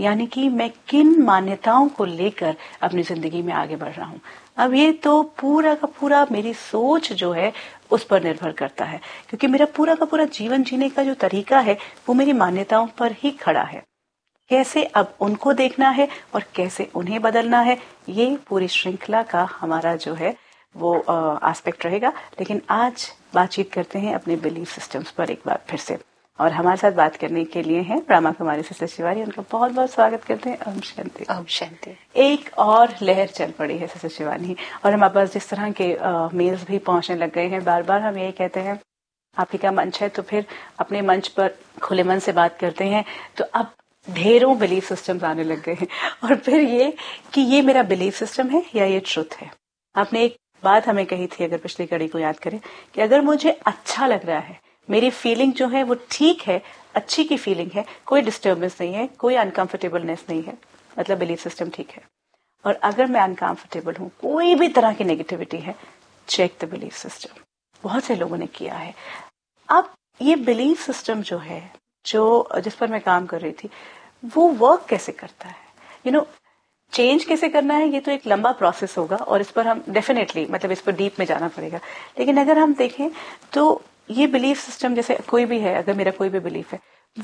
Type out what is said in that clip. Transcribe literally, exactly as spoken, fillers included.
यानी कि मैं किन मान्यताओं को लेकर अपनी जिंदगी में आगे बढ़ रहा हूँ। अब ये तो पूरा का पूरा मेरी सोच जो है उस पर निर्भर करता है, क्योंकि मेरा पूरा का पूरा जीवन जीने का जो तरीका है वो मेरी मान्यताओं पर ही खड़ा है। कैसे अब उनको देखना है और कैसे उन्हें बदलना है, ये पूरी श्रृंखला का हमारा जो है वो एस्पेक्ट रहेगा। लेकिन आज बातचीत करते हैं अपने बिलीफ सिस्टम्स पर एक बार फिर से, और हमारे साथ बात करने के लिए हैं ब्रह्मा कुमारी सिस्टर शिवानी। उनका बहुत बहुत स्वागत करते हैं। ओम शांति। ओम शांति। एक और लहर चल पड़ी है सिस्टर शिवानी, और हमारे पास जिस तरह के मेल्स भी पहुंचने लग गए हैं, बार बार हम यही कहते हैं आप ही का मंच है तो फिर अपने मंच पर खुले मन से बात करते हैं। तो अब ढेरों बिलीफ सिस्टम्स आने लग गए हैं, और फिर ये कि ये मेरा बिलीफ सिस्टम है या ये ट्रुथ है। आपने एक बात हमें कही थी, अगर पिछली कड़ी को याद करें, कि अगर मुझे अच्छा लग रहा है, मेरी फीलिंग जो है वो ठीक है, अच्छी की फीलिंग है, कोई डिस्टर्बेंस नहीं है, कोई अनकंफर्टेबलनेस नहीं है, मतलब बिलीफ सिस्टम ठीक है। और अगर मैं अनकंफर्टेबल हूं, कोई भी तरह की नेगेटिविटी है, चेक द बिलीफ सिस्टम। बहुत से लोगों ने किया है। अब ये बिलीफ सिस्टम जो है, जो जिस पर मैं काम कर रही थी, वो वर्क कैसे करता है, यू नो चेंज कैसे करना है, ये तो एक लंबा प्रोसेस होगा और इस पर हम डेफिनेटली मतलब इस पर डीप में जाना पड़ेगा। लेकिन अगर हम देखें तो ये बिलीफ सिस्टम, जैसे कोई भी है, अगर मेरा कोई भी बिलीफ है,